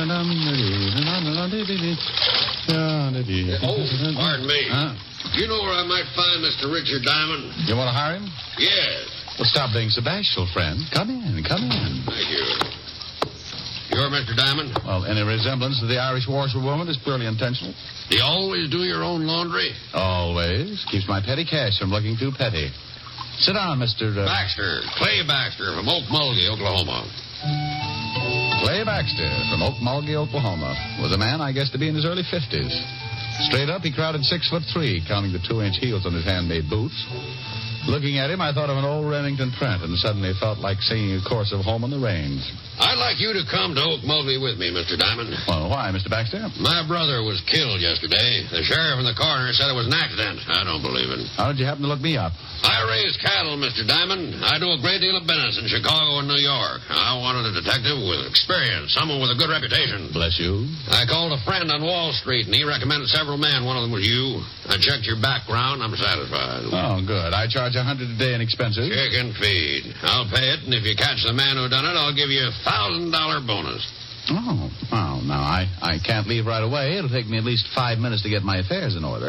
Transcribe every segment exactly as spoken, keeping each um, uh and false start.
Oh, pardon me. Huh? You know where I might find Mister Richard Diamond? You want to hire him? Yes. Well, stop being so bashful, friend. Come in, come in. Thank you. You're Mister Diamond? Well, any resemblance to the Irish washerwoman is purely intentional. Do you always do your own laundry? Always. Keeps my petty cash from looking too petty. Sit down, Mister Uh... Baxter. Clay Baxter from Okmulgee, Oklahoma. Clay Baxter from Okmulgee, Oklahoma, was a man I guess to be in his early fifties. Straight up, he crowded six foot three, counting the two-inch heels on his handmade boots. Looking at him, I thought of an old Remington Trent, and suddenly felt like singing a chorus of Home on the Range. I'd like you to come to Okmulgee with me, Mister Diamond. Well, why, Mister Baxter? My brother was killed yesterday. The sheriff and the coroner said it was an accident. I don't believe it. How did you happen to look me up? I raise cattle, Mister Diamond. I do a great deal of business in Chicago and New York. I wanted a detective with experience, someone with a good reputation. Bless you. I called a friend on Wall Street, and he recommended several men. One of them was you. I checked your background. I'm satisfied. Oh, good. I charge a hundred a day in expenses. Chicken feed. I'll pay it, and if you catch the man who done it, I'll give you a thousand dollar bonus. Oh, well, now, I, I can't leave right away. It'll take me at least five minutes to get my affairs in order.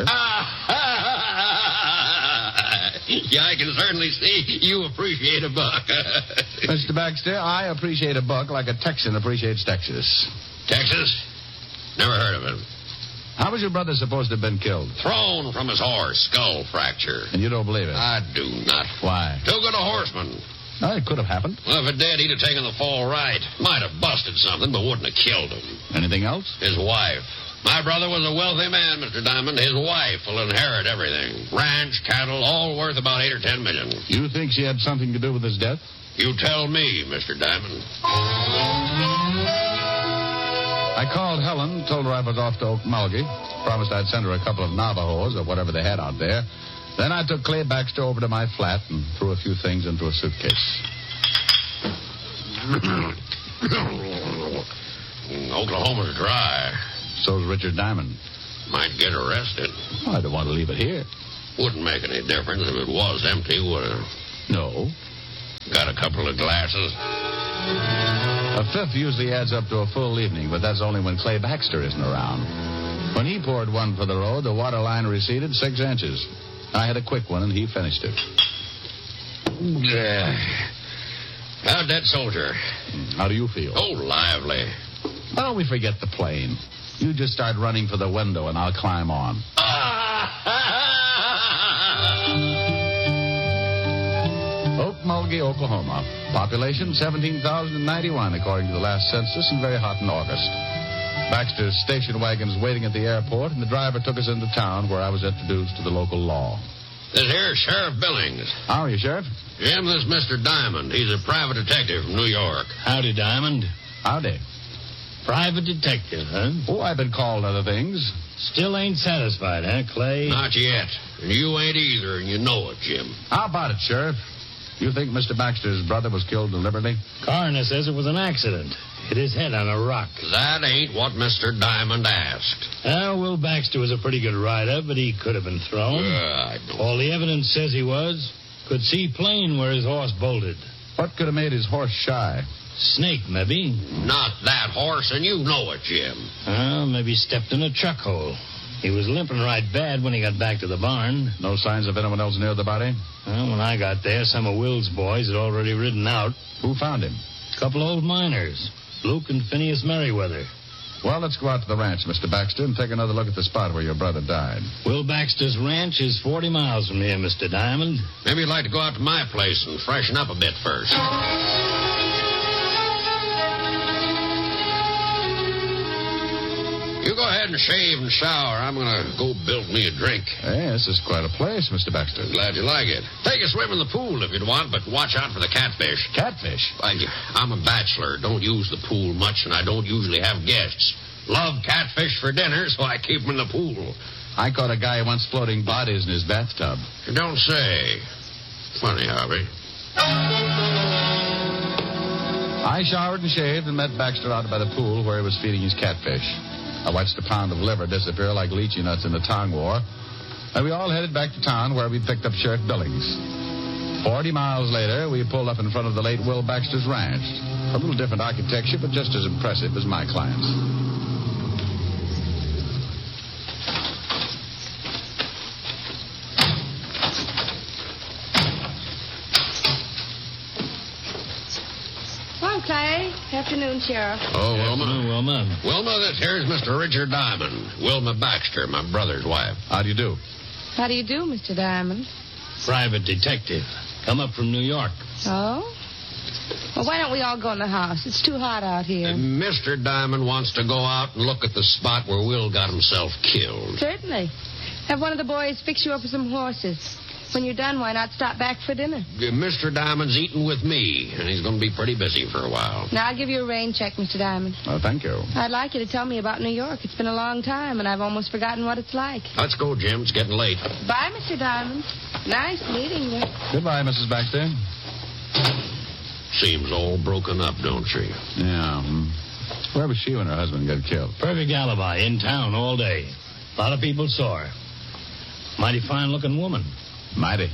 Yeah, I can certainly see you appreciate a buck. Mister Baxter, I appreciate a buck like a Texan appreciates Texas. Texas? Never heard of him. How was your brother supposed to have been killed? Thrown from his horse, skull fracture. And you don't believe it? I do not. Why? Too good a horseman. Oh, it could have happened. Well, if it did, he'd have taken the fall right. Might have busted something, but wouldn't have killed him. Anything else? His wife. My brother was a wealthy man, Mister Diamond. His wife will inherit everything. Ranch, cattle, all worth about eight or ten million. You think she had something to do with his death? You tell me, Mister Diamond. I called Helen, told her I was off to Okmulgee, promised I'd send her a couple of Navajos or whatever they had out there. Then I took Clay Baxter over to my flat and threw a few things into a suitcase. Oklahoma's dry. So's Richard Diamond. Might get arrested. Well, I don't want to leave it here. Wouldn't make any difference if it was empty, would it? No. Got a couple of glasses? A fifth usually adds up to a full evening, but that's only when Clay Baxter isn't around. When he poured one for the road, the water line receded six inches. I had a quick one, and he finished it. Yeah. How'd that soldier? How do you feel? Oh, lively. Why don't we forget the plane? You just start running for the window, and I'll climb on. Okmulgee, Oklahoma. Population seventeen thousand ninety-one, according to the last census, and very hot in August. Baxter's station wagon's waiting at the airport, and the driver took us into town where I was introduced to the local law. This here's Sheriff Billings. How are you, Sheriff? Jim, this is Mister Diamond. He's a private detective from New York. Howdy, Diamond. Howdy. Private detective, huh? Oh, I've been called other things. Still ain't satisfied, huh, Clay? Not yet. And you ain't either, and you know it, Jim. How about it, Sheriff? You think Mister Baxter's brother was killed deliberately? Coroner says it was an accident. Hit his head on a rock. That ain't what Mister Diamond asked. Well, Will Baxter was a pretty good rider, but he could have been thrown. Uh, I don't... All the evidence says he was. Could see plain where his horse bolted. What could have made his horse shy? Snake, maybe. Not that horse, and you know it, Jim. Well, maybe stepped in a truck hole. He was limping right bad when he got back to the barn. No signs of anyone else near the body? Well, when I got there, some of Will's boys had already ridden out. Who found him? A couple old miners, Luke and Phineas Merriweather. Well, let's go out to the ranch, Mister Baxter, and take another look at the spot where your brother died. Will Baxter's ranch is forty miles from here, Mister Diamond. Maybe you'd like to go out to my place and freshen up a bit first. You go ahead and shave and shower. I'm going to go build me a drink. Hey, this is quite a place, Mister Baxter. Glad you like it. Take a swim in the pool if you'd want, but watch out for the catfish. Catfish? I, I'm a bachelor. Don't use the pool much, and I don't usually have guests. Love catfish for dinner, so I keep them in the pool. I caught a guy once floating bodies in his bathtub. You don't say. Funny, Harvey. I showered and shaved and met Baxter out by the pool where he was feeding his catfish. I watched a pound of liver disappear like lychee nuts in the tongue war. And we all headed back to town where we picked up Sheriff Billings. Forty miles later, we pulled up in front of the late Will Baxter's ranch. A little different architecture, but just as impressive as my client's. Hello, Clay. Afternoon, Sheriff. Oh, Wilma. Afternoon, Wilma. Wilma, this here's Mister Richard Diamond. Wilma Baxter, my brother's wife. How do you do? How do you do, Mister Diamond? Private detective. Come up from New York. Oh? Well, why don't we all go in the house? It's too hot out here. Uh, Mister Diamond wants to go out and look at the spot where Will got himself killed. Certainly. Have one of the boys fix you up with some horses. When you're done, why not stop back for dinner? Uh, Mister Diamond's eating with me, and he's going to be pretty busy for a while. Now, I'll give you a rain check, Mister Diamond. Oh, thank you. I'd like you to tell me about New York. It's been a long time, and I've almost forgotten what it's like. Let's go, Jim. It's getting late. Bye, Mister Diamond. Nice meeting you. Goodbye, Missus Baxter. Seems all broken up, don't she? Yeah. hmm. Where was she when her husband got killed? Perfect alibi. In town all day. A lot of people saw her. Mighty fine-looking woman. Mighty.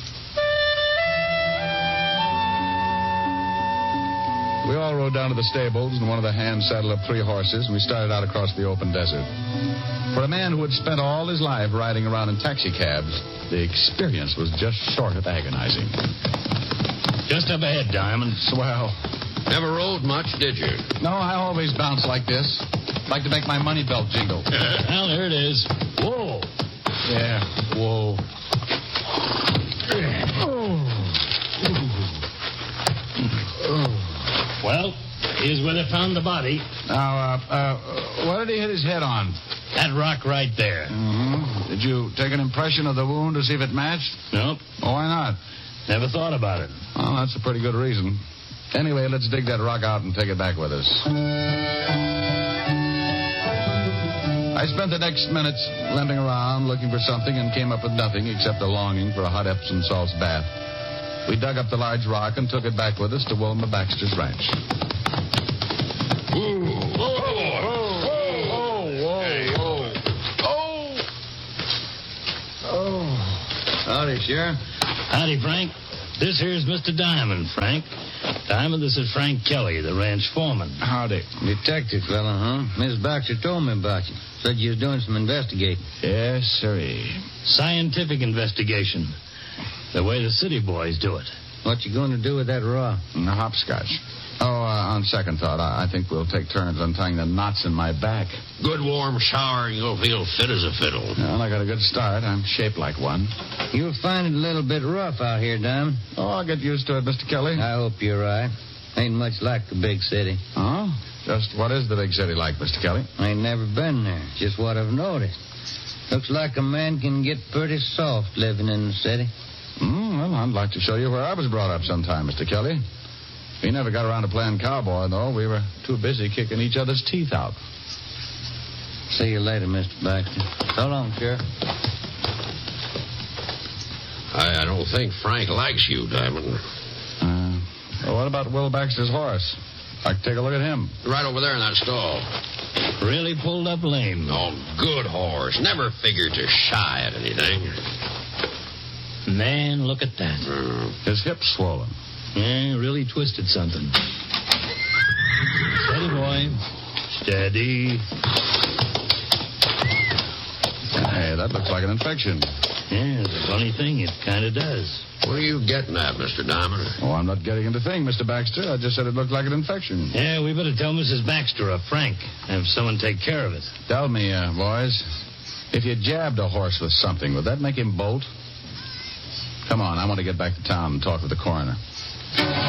We all rode down to the stables, and one of the hands saddled up three horses, and we started out across the open desert. For a man who had spent all his life riding around in taxicabs, the experience was just short of agonizing. Just up ahead, Diamond. Swell. Never rode much, did you? No, I always bounce like this. Like to make my money belt jingle. Well, there it is. Whoa. Yeah, whoa. Well, here's where they found the body. Now, uh, uh, what did he hit his head on? That rock right there. Mm-hmm. Did you take an impression of the wound to see if it matched? Nope. Oh, why not? Never thought about it. Well, that's a pretty good reason. Anyway, let's dig that rock out and take it back with us. I spent the next minutes limping around looking for something and came up with nothing except a longing for a hot Epsom salts bath. We dug up the large rock and took it back with us to Wilma Baxter's ranch. Ooh. Whoa, whoa, whoa, whoa, whoa. Oh. Howdy, Sheriff. Howdy, Frank. This here's Mister Diamond, Frank. Diamond, this is Frank Kelly, the ranch foreman. Howdy. Detective fella, huh? Miss Baxter told me about you. Said you was doing some investigating. Yes, sirree. Scientific investigation. The way the city boys do it. What you going to do with that rock? And the hopscotch. Oh, uh, on second thought, I, I think we'll take turns untying the knots in my back. Good warm shower, and you'll feel fit as a fiddle. Well, I got a good start. I'm shaped like one. You'll find it a little bit rough out here, Diamond. Oh, I'll get used to it, Mister Kelly. I hope you're right. Ain't much like the big city. Oh? Just what is the big city like, Mister Kelly? I ain't never been there. Just what I've noticed. Looks like a man can get pretty soft living in the city. Mm, well, I'd like to show you where I was brought up sometime, Mister Kelly. We never got around to playing cowboy, though. We were too busy kicking each other's teeth out. See you later, Mister Baxter. So long, Sheriff. I, I don't think Frank likes you, Diamond. Uh, well, what about Will Baxter's horse? I can take a look at him. Right over there in that stall. Really pulled up lame. Oh, good horse. Never figured to shy at anything. Man, look at that. Uh, His hip's swollen. Yeah, really twisted something. Steady, boy. Steady. Hey, that looks like an infection. Yeah, it's a funny thing. It kind of does. what are you getting at, Mister Diamond? Oh, I'm not getting into thing, Mister Baxter. I just said it looked like an infection. Yeah, we better tell Missus Baxter or Frank. Have someone take care of it. Tell me, uh, boys, if you jabbed a horse with something, would that make him bolt? Come on, I want to get back to town and talk with the coroner.